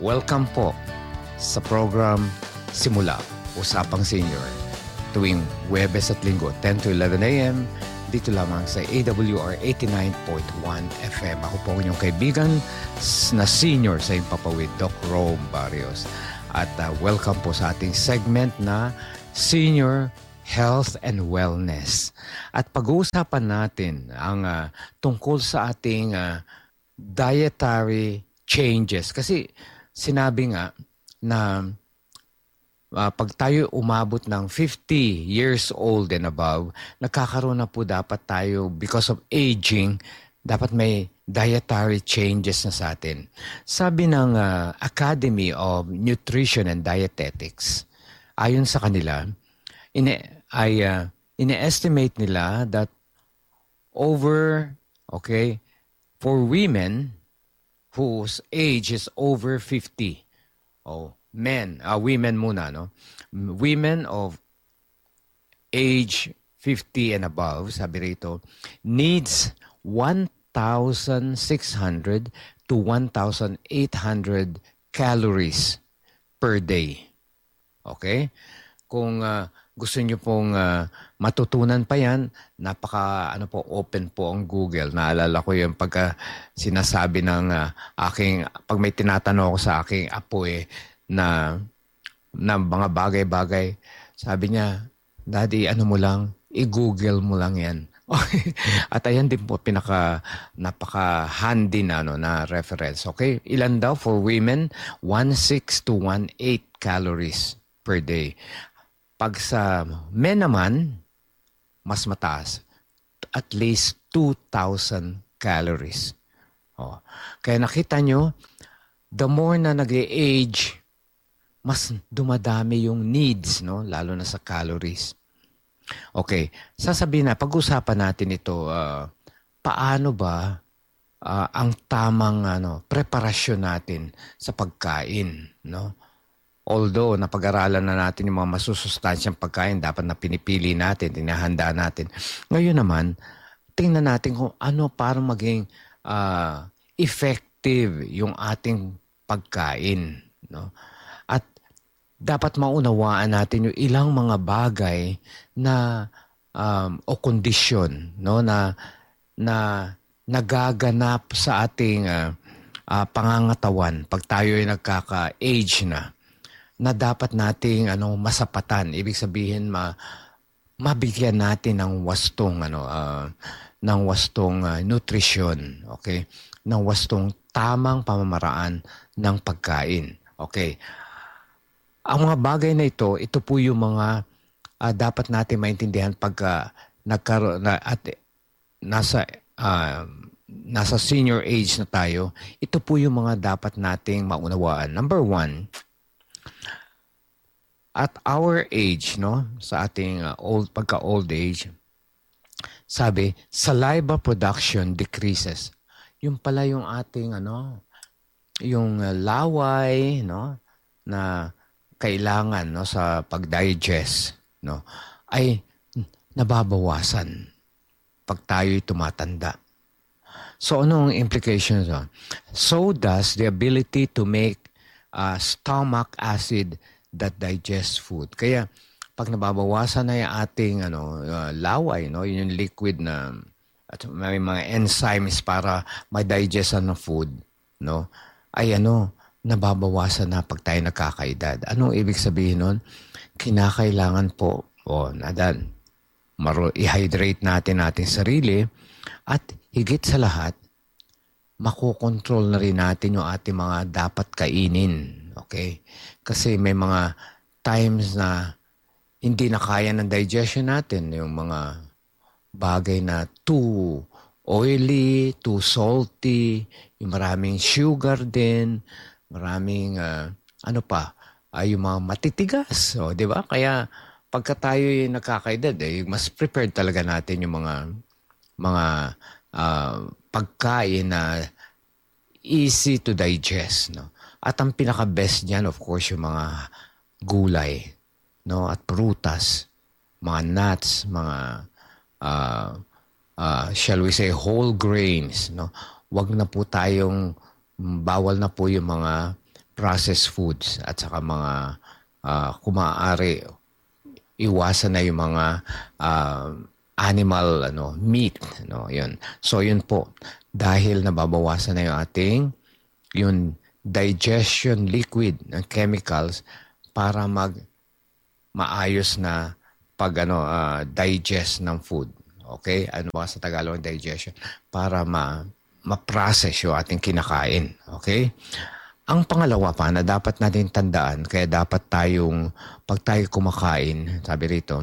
Welcome po sa program Simula, Usapang Senior. Tuwing Huwebes at Linggo, 10 to 11 a.m. dito lamang sa AWR 89.1 FM. Ako po ang inyong kaibigan na senior sa Impapawid, Doc Rome Barrios. At welcome po sa ating segment na Senior Health and Wellness. At pag-uusapan natin ang tungkol sa ating dietary changes. Kasi sinabi nga na pag tayo umabot ng 50 years old and above, nagkakaroon na po dapat tayo, because of aging, dapat may dietary changes na sa atin. Sabi ng Academy of Nutrition and Dietetics, ayon sa kanila, ine-estimate nila that for women whose age is over 50, women muna, no? Women of age 50 and above, sabi rito, needs 1,600 to 1,800 calories per day. Okay? Kung gusto niyo pong matutunan pa yan, open po ang Google. Naalala ko yung pagka sinasabi ng pag may tinatanong ako sa aking apo na mga bagay-bagay, sabi niya, Daddy, i-Google mo lang yan. At ayan din po napaka-handy na reference. Okay? Ilan daw for women? 1,600 to 1,800 calories per day. Pag sa men naman, mas mataas. At least 2,000 calories. Kaya nakita nyo, the more na nag-age, mas dumadami yung needs, no? Lalo na sa calories. Okay, sasabihin na, pag-usapan natin ito, paano ba ang tamang preparasyon natin sa pagkain, no? Although napag-aralan na natin yung mga masusustansyang pagkain, dapat na pinipili natin, tinahanda natin. Ngayon naman, tingnan natin kung ano para maging effective yung ating pagkain, no? At dapat maunawaan natin yung ilang mga bagay na o kondisyon, no, na nagaganap sa ating pangangatawan pag tayo ay nagkaka-age na dapat nating masapatan. Ibig sabihin mabigyan natin ng wastong nutrisyon, okay? Ng wastong tamang pamamaraan ng pagkain. Okay. Ang mga bagay na ito po yung mga dapat natin maintindihan pag nagkaroon na at nasa senior age na tayo. Ito po yung mga dapat nating maunawaan. Number 1, at our age, no, sa ating pagka-old age, sabi, saliva production decreases. Yung pala yung ating yung laway, no, na kailangan, no, sa pag-digest, no, ay nababawasan pag tayo'y tumatanda. So ano ang implications? So does the ability to make stomach acid that digest food. Kaya pag nababawasan na yung ating laway, no, yun yung liquid na at may mga enzymes para ma-digest ng food, no, ay nababawasan na pag tayo nakakaedad. Anong ibig sabihin nun? Kinakailangan po i-hydrate natin ating sarili at higit sa lahat, makokontrol na rin natin yung ating mga dapat kainin. Okay? Kasi may mga times na hindi na kaya ng digestion natin. Yung mga bagay na too oily, too salty, yung maraming sugar din, maraming yung mga matitigas. Di ba? Kaya pagka tayo nakakaedad, mas prepared talaga natin yung mga pagkain na easy to digest, no? At ang pinaka-best niyan, of course, yung mga gulay, no, at prutas, mga nuts, mga shall we say whole grains, no. Wag na po tayong bawal na po yung mga processed foods at saka mga kung maaari, iwasan na yung mga animal meat, yun. So yun po, dahil nababawasan na yung ating yung digestion liquid ng chemicals para maayos na pag digest ng food. Okay? Ano ba sa Tagalog digestion? Para ma-process yung ating kinakain. Okay? Ang pangalawa pa na dapat natin tandaan, kaya dapat pag tayo kumakain, sabi rito,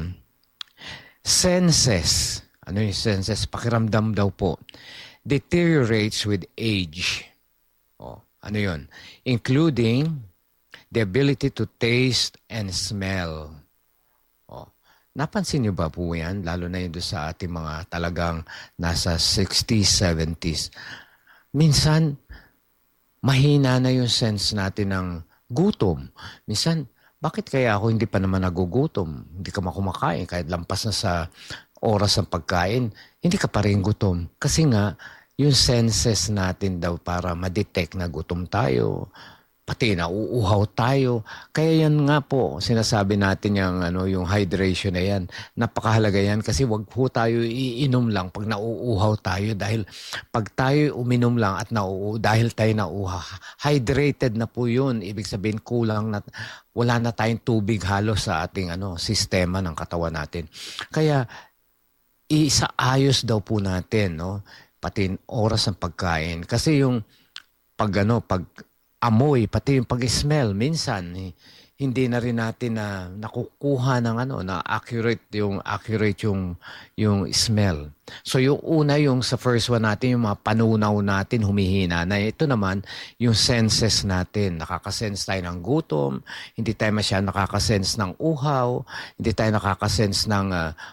senses, ano yung senses? Pakiramdam daw po, deteriorates with age. Ano yun? Including the ability to taste and smell. Napansin niyo ba po yan? Lalo na yun sa ating mga talagang nasa 60s, 70s. Minsan, mahina na yung sense natin ng gutom. Minsan, bakit kaya ako hindi pa naman nagugutom? Hindi ka makumakain kahit lampas na sa oras ng pagkain, hindi ka pa rin gutom. Kasi nga, yung senses natin daw para ma-detect na gutom tayo, pati nauuhaw tayo. Kaya yan nga po, sinasabi natin yung hydration na yan. Napakahalaga yan kasi wag po tayo iinom lang pag nauuhaw tayo dahil pag tayo uminom lang at dahil tayo nauuhaw, hydrated na po yun. Ibig sabihin kulang na, wala na tayong tubig halos sa ating sistema ng katawan natin. Kaya isaayos daw po natin, pati oras ng pagkain. Kasi yung pag amoy, pati yung pag-smell, minsan hindi na rin natin na nakukuha ng na accurate yung smell. So yung una, yung sa first one natin, yung mga panunaw natin humihina na. Ito naman yung senses natin. Nakakasense tayo ng gutom, hindi tayo masyadong nakakasense ng uhaw, hindi tayo nakakasense ng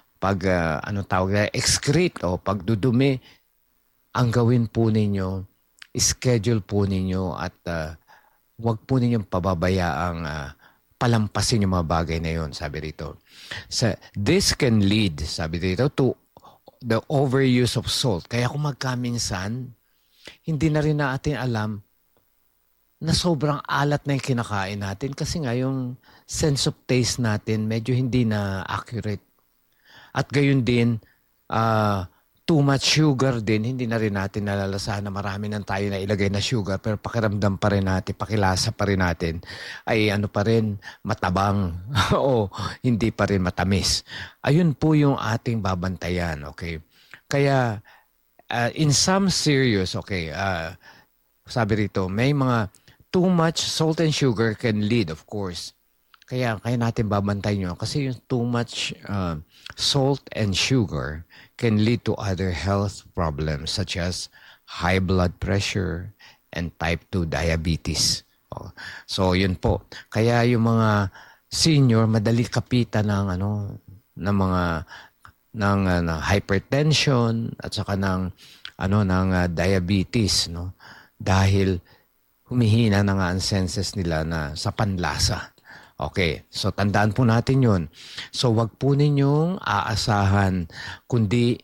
excrete o pagdudumi. Ang gawin po ninyo, schedule po ninyo at wag po ninyong pababayaang palampasin yung mga bagay na yun, sabi rito. This can lead, sabi rito, to the overuse of salt. Kaya kung magkaminsan, hindi na rin natin alam na sobrang alat na yung kinakain natin kasi nga yung sense of taste natin medyo hindi na accurate. At gayon din, too much sugar din, hindi na rin natin nalalasahan na marami nang tayo na ilagay na sugar pero pakiramdam pa rin natin, pakilasa pa rin natin ay pa rin matabang o hindi pa rin matamis. Ayun po yung ating babantayan, okay? Kaya in some serious, okay, sabi rito, may mga too much salt and sugar can lead, of course. Kaya natin babantayan yun kasi yung too much salt and sugar can lead to other health problems such as high blood pressure and type 2 diabetes. So yun po. Kaya yung mga senior madali kapitan ng hypertension at saka ng diabetes, dahil humihina na nga ang senses nila na sa panlasa. Okay, so tandaan po natin yun. So wag po ninyong aasahan, kundi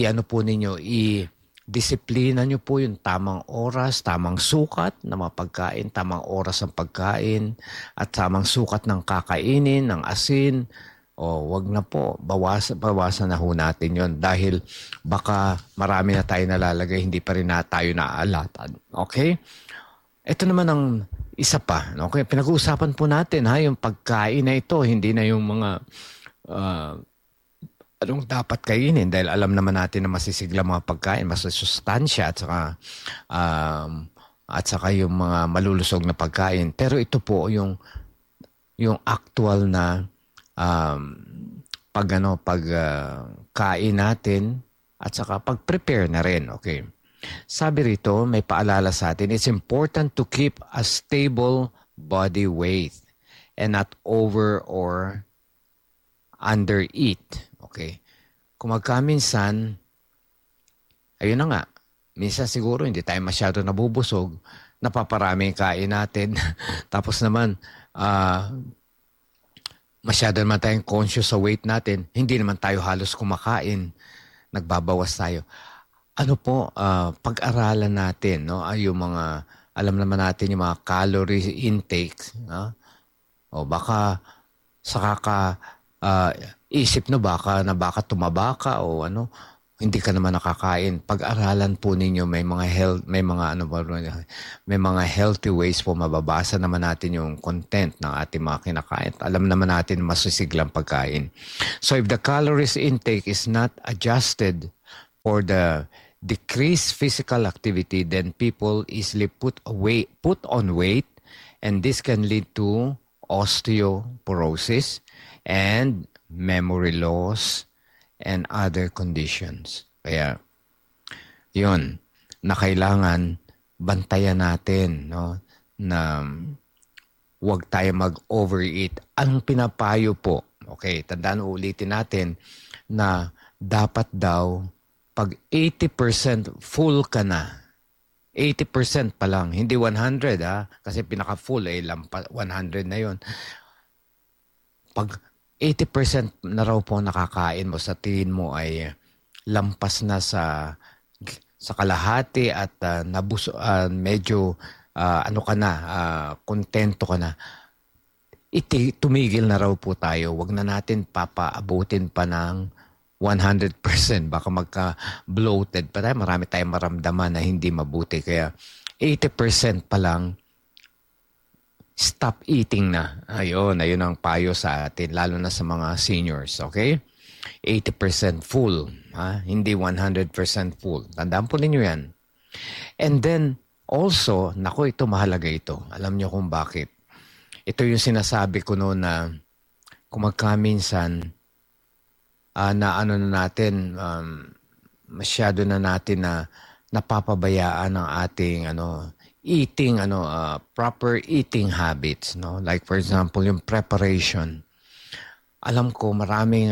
i-disiplina nyo po yung tamang oras, tamang sukat ng mga pagkain, tamang oras ng pagkain, at tamang sukat ng kakainin, ng asin. Wag na po, bawasan na ho natin yun dahil baka marami na tayo nalalagay, hindi pa rin tayo naaalatan. Okay? Ito naman ang isa pa, okay? Pinag-uusapan po natin yung pagkain na ito, hindi na yung mga anong dapat kainin dahil alam naman natin na masisigla mga pagkain, masustansya at saka yung mga malulusog na pagkain. Pero ito po yung actual na pagkain natin at saka pag-prepare na rin, okay? Sabi rito, may paalala sa atin, it's important to keep a stable body weight and not over or undereat. Okay? Kung magkaminsan, ayun na nga, minsan siguro hindi tayo masyado nabubusog, napaparami yung kain natin. Tapos naman, masyado naman tayong conscious sa weight natin, hindi naman tayo halos kumakain, nagbabawas tayo. Pag-aralan natin, yung mga alam naman natin yung mga calorie intake. O baka saka ka isip no baka tumaba ka o ano, hindi ka naman nakakain. Pag-aralan po ninyo may mga healthy ways po, mababasa naman natin yung content ng ating mga kinakain. Alam naman natin masusiglang pagkain. So if the calories intake is not adjusted for the decreased physical activity, then people easily put on weight, and this can lead to osteoporosis and memory loss and other conditions. Kaya, yun, na kailangan bantayan natin, no, na huwag tayo mag-overeat. Ang pinapayo po, okay, tandaan, ulitin natin, na dapat daw, pag 80% full ka na, 80% pa lang, hindi 100 kasi pinaka-full 100 na yon. Pag 80% na raw po nakakain mo, sa tingin mo ay lampas na sa kalahati at medyo kontento ka na, tumigil na raw po tayo. Wag na natin papaabutin pa ng 100%. Baka magka-bloated pa tayo. Marami tayong maramdaman na hindi mabuti. Kaya 80% pa lang, stop eating na. Ayun ang payo sa atin, lalo na sa mga seniors, okay? 80% full, hindi 100% full. Tandaan po ninyo yan. And then, also, ito mahalaga ito. Alam niyo kung bakit. Ito yung sinasabi ko noon na kung magkaminsan, masyado na natin na napapabayaan ang ating eating, proper eating habits, no? Like for example, yung preparation. Alam ko maraming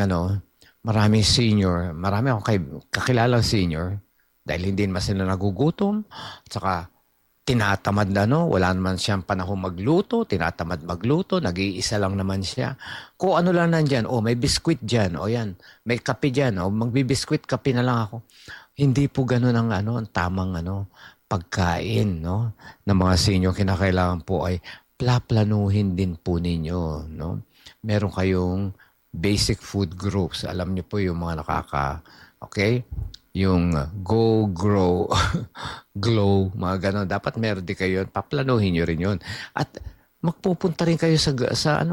senior, marami akong kakilalang senior dahil hindi naman sila nagugutom, at saka tinatamad wala naman siyang panahon magluto, tinatamad magluto, nag-iisa lang naman siya. Kung ano lang nandyan, may biskwit dyan, yan, may kape dyan, magbibiskwit, kape na lang ako. Hindi po ganun ang tamang pagkain, no, ng mga senior. Kinakailangan po ay planuhin din po ninyo, no. Meron kayong basic food groups. Alam niyo po yung mga okay? Yung go, grow, glow, mga ganon. Dapat meron din kayo. Paplanuhin nyo rin yun. At magpupunta rin kayo sa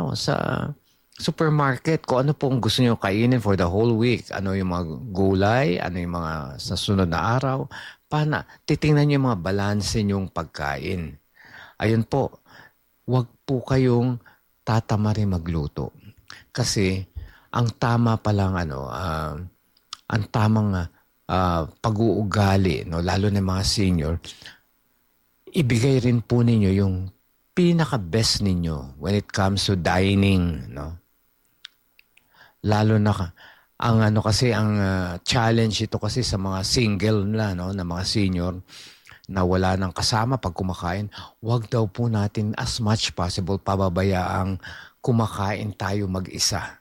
supermarket kung ano pong gusto nyo kainin for the whole week. Ano yung mga gulay, ano yung mga sa sunod na araw. Titingnan nyo yung mga balanse nyong pagkain. Ayun po, wag po kayong tatamarin magluto. Kasi ang tama pa lang ang tamang pag-uugali, no, lalo na mga senior, ibigay rin po ninyo yung pinaka-best ninyo when it comes to dining, no. Lalo na ang challenge ito kasi sa mga single na mga senior na wala nang kasama pag kumakain, wag daw po natin as much possible pababayaang kumakain tayo mag-isa.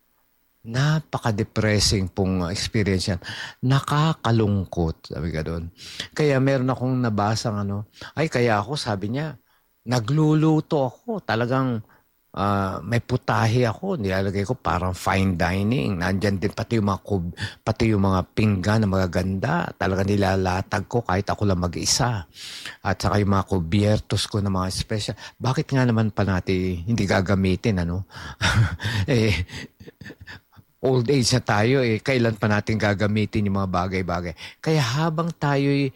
Napaka-depressing pong experience yan. Nakakalungkot, sabi ka doon. Kaya meron akong nabasang kaya ako, sabi niya, nagluluto ako. Talagang may putahe ako. Nilalagay ko parang fine dining. Nandyan din pati yung mga pinggan na magaganda. Talagang nilalatag ko kahit ako lang mag-isa. At saka yung mga kubiertos ko na mga special. Bakit nga naman pa natin hindi gagamitin, old age na tayo, kailan pa natin gagamitin yung mga bagay-bagay. Kaya habang tayo'y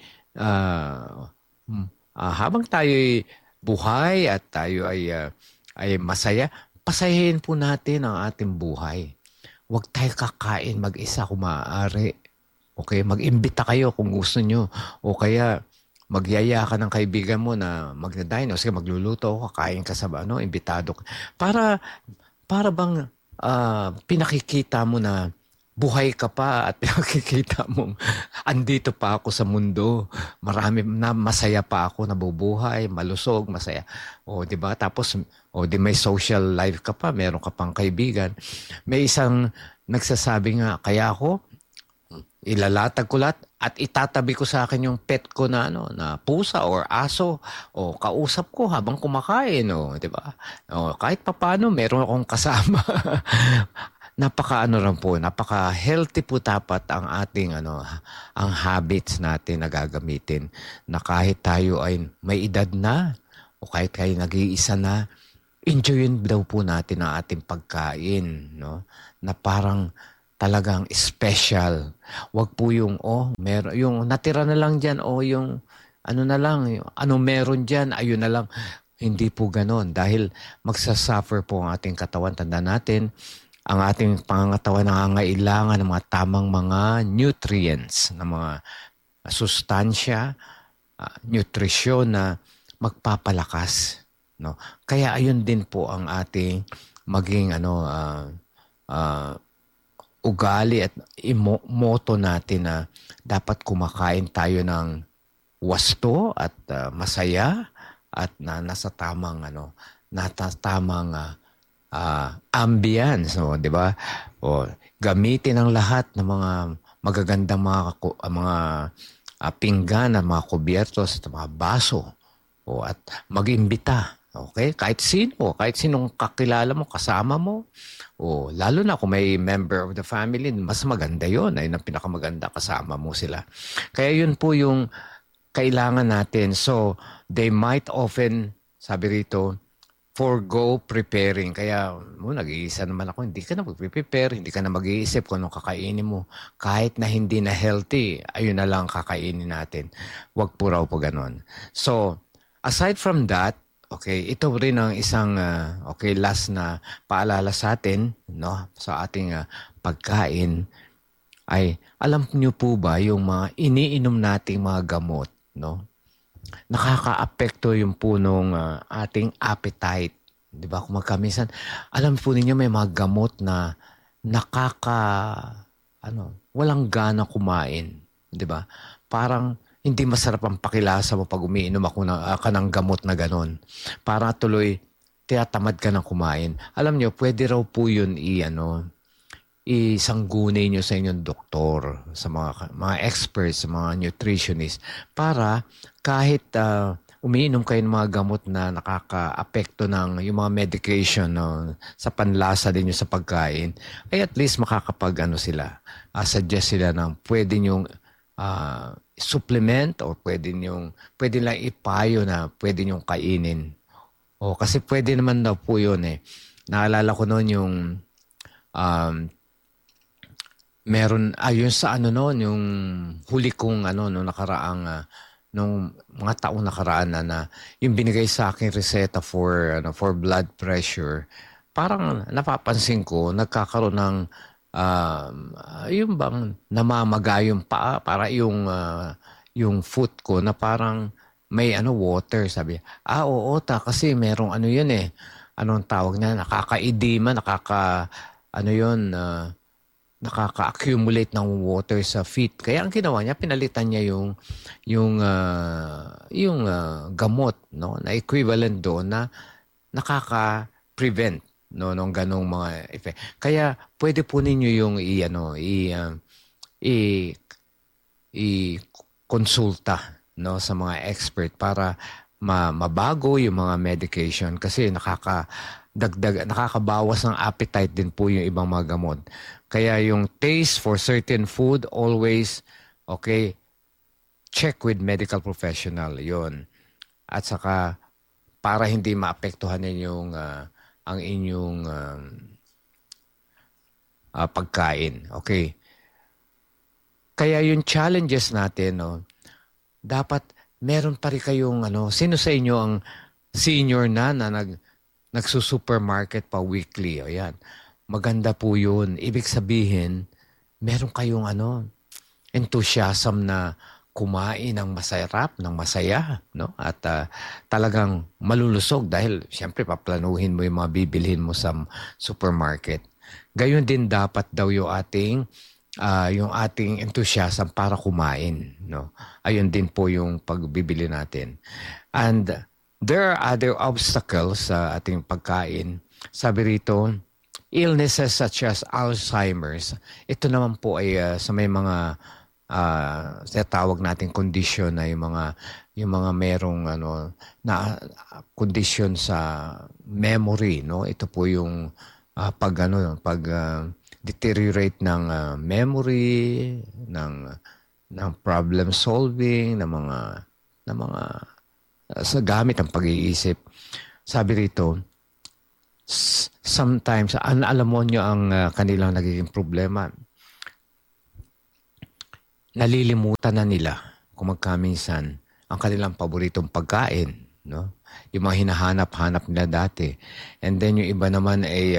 buhay at tayo ay masaya, pasayahin po natin ang ating buhay. Huwag tayo kakain mag-isa kung maaari. Okay? Mag-imbita kayo kung gusto nyo. O kaya magyaya ka ng kaibigan mo na magna-dine. O sige, magluluto ako, kakain ka sa imbitado ka. Para bang pinakikita mo na buhay ka pa at pinakikita mong andito pa ako sa mundo. Marami na masaya pa ako, nabubuhay, malusog, masaya. Di ba? Tapos, may social life ka pa, meron ka pang kaibigan. May isang nagsasabi nga, kaya ako, Ilalatag ko lahat at itatabi ko sa akin yung pet ko na na pusa or aso o kausap ko habang kumakain o, 'di ba? O kahit papaano meron akong kasama. Napaka healthy po dapat ang ating ang habits natin na gagamitin na kahit tayo ay may edad na o kahit kayo nag-iisa na, enjoyin daw po natin ang ating pagkain, no? Na parang talagang special. Wag po yung yung natira na lang diyan o yung na lang, yung meron diyan, ayun na lang. Hindi po ganoon dahil magsasuffer po ang ating katawan. Tandaan natin, ang ating pangangatawan nangangailangan ng mga tamang mga nutrients, ng mga sustansya, nutrisyon na magpapalakas, no? Kaya ayun din po ang ating maging ugali at moto natin na dapat kumakain tayo ng wasto at masaya at nasa tamang ambience, no, 'di ba? O gamitin ang lahat ng mga magagandang mga pinggan at mga kubyertos at mga baso. O at mag-imbita, okay? Kahit sinong kakilala mo, kasama mo. O lalo na kung may member of the family, mas maganda 'yon, ay ang pinakamaganda kasama mo sila. Kaya 'yun po yung kailangan natin. So, they might often, sabi rito, forgo preparing. Kaya, nag-iisa naman ako, hindi ka na mag-prepare, hindi ka na mag-iisip kung anong kakainin mo. Kahit na hindi na healthy, ayun na lang kakainin natin. Huwag po raw po ganon. So, aside from that, okay, ito rin ang isang, last na paalala sa atin, no, sa ating pagkain, ay, alam niyo po ba yung mga iniinom nating mga gamot, no? Nakakaapekto yung punong ating appetite. Di ba? Kung magkamisan, alam po ninyo may mga gamot na walang gana kumain. Di ba? Parang hindi masarap ang pakilasa mo pag umiinom ka ng gamot na ganon. Para tuloy, tiyatamad ka ng kumain. Alam nyo, pwede raw po yun isanggunay nyo sa inyong doktor, sa mga experts, sa mga nutritionist, para kahit umiinom kayo ng mga gamot na nakaka-apekto ng yung mga medication sa panlasa din nyo sa pagkain, ay at least suggest sila ng pwede nyong supplement o pwede lang ipayo na pwede nyong kainin. O kasi pwede naman daw po yun eh. Naalala ko noon yung meron ayun sa yung huli kong nung nakaraang nung mga taong nakaraan na yung binigay sa akin reseta for blood pressure, parang napapansin ko nagkakaroon ng yung bang namamaga yung paa, para yung foot ko na parang may water, sabi. Oo kasi merong yun eh. Anong tawag niya? Nakaka-edema, nakaka-accumulate ng water sa feet. Kaya ang ginawa niya, pinalitan niya yung gamot, no, na equivalent doon na nakaka-prevent ng ganong mga effect. Kaya pwede po ninyo yung i-konsulta sa mga expert para mabago yung mga medication kasi nakakabawas ng appetite din po yung ibang mga gamot. Kaya yung taste for certain food, always, check with medical professional, yon. At saka, para hindi maapektuhan ang inyong pagkain. Okay. Kaya yung challenges natin, dapat meron pa rin kayong, sino sa inyo ang senior na nagsusupermarket pa weekly? O yan. Maganda po yun. Ibig sabihin, meron kayong enthusiasm na kumain ng masarap, ng masaya, no? At talagang malulusog dahil siyempre paplanuhin mo yung mga bibilhin mo sa supermarket. Gayon din dapat daw yung ating enthusiasm para kumain, no? Ayun din po yung pagbibili natin. And there are other obstacles sa ating pagkain. Sabi rito, illnesses such as Alzheimer's. Ito naman po ay sa may mga tinatawag nating condition na yung mga merong na condition sa memory, no? Ito po yung pag deteriorate ng memory, ng problem solving, ng mga sa gamit ng pag-iisip. Sabi rito, sometimes alam mo nyo ang kanilang nagiging problema. Nalilimutan na nila kung magkaminsan ang kanilang paboritong pagkain, no? Yung mga hinahanap-hanap nila dati. And then yung iba naman ay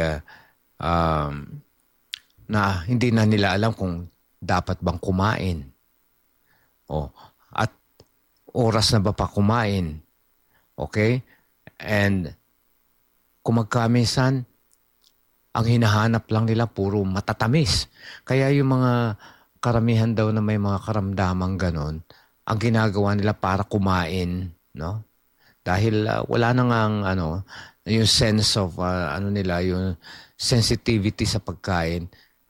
na hindi na nila alam kung dapat bang kumain. At oras na ba pa kumain? Okay? And kung magkaminsan, ang hinahanap lang nila puro matatamis. Kaya yung mga karamihan daw na may mga karamdamang ganon, ang ginagawa nila para kumain, no? Dahil wala na ngang yung sense of nila, yung sensitivity sa pagkain,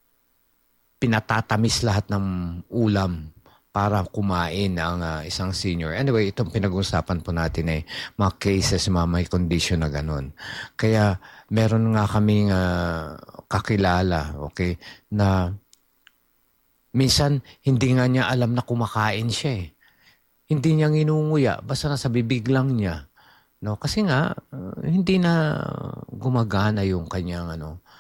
pinatatamis lahat ng ulam para kumain ang isang senior. Anyway, itong pinag-uusapan po natin ay mga cases, mga may condition na ganon. Kaya meron nga kaming kakilala, okay, na minsan, hindi nga niya alam na kumakain siya eh. Hindi niya nginunguya, basta nasa bibig lang niya. No? Kasi nga, hindi na gumagana yung kanyang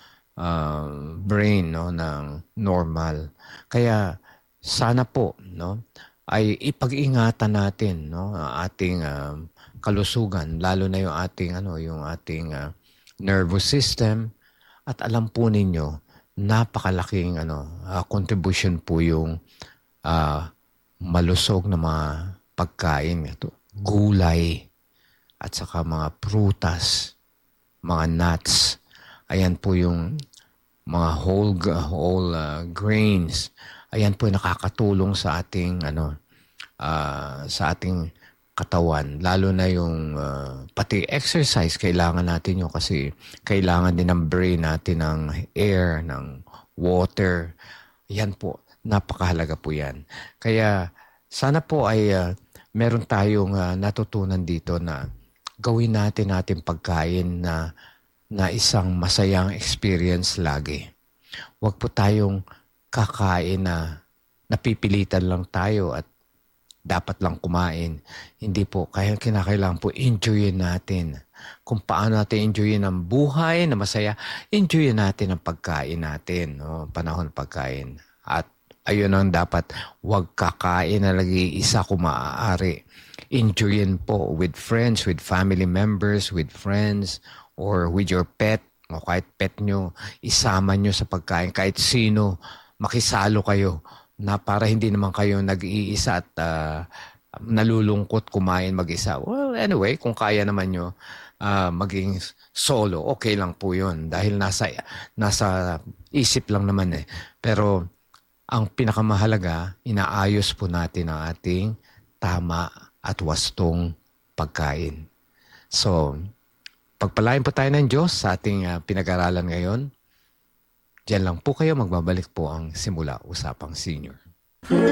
brain, no, ng normal. Kaya sana po, no, ay ipag-ingatan natin, no, ating kalusugan, lalo na yung ating nervous system. At alam po ninyo, napakalaking contribution po yung malusog na mga pagkain, gulay at saka mga prutas, mga nuts. Ayan po yung mga whole grains. Ayan po yung nakakatulong sa ating sa ating katawan, lalo na yung pati exercise, kailangan natin yun kasi kailangan din ng brain natin ng air, ng water. Yan po, napakahalaga po yan. Kaya sana po ay meron tayong natutunan dito na gawin natin pagkain na isang masayang experience lagi. Huwag po tayong kakain na napipilitan lang tayo at dapat lang kumain. Hindi po. Kaya kinakailangan po enjoyin natin. Kung paano natin enjoyin ang buhay na masaya, enjoyin natin ang pagkain natin. No? Panahon pagkain. At ayun ang dapat. Huwag kakain na lagi isa kung maaari. Enjoyin po with friends, with family members, with friends, or with your pet. O kahit pet nyo, isama nyo sa pagkain. Kahit sino, makisalo kayo. Na para hindi naman kayo nag-iisa at nalulungkot kumain mag-isa. Well, anyway, kung kaya naman nyo maging solo, okay lang po yun. Dahil nasa isip lang naman eh. Pero ang pinakamahalaga, inaayos po natin ang ating tama at wastong pagkain. So, pagpalain po tayo ng Diyos sa ating pinag-aralan ngayon. Diyan lang po kayo, magbabalik po ang Simula Usapang Senior.